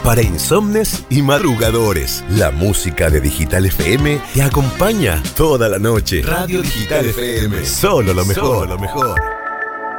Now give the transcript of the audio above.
para insomnes y madrugadores. La música de Digital FM te acompaña toda la noche. Radio Digital FM. Solo lo mejor.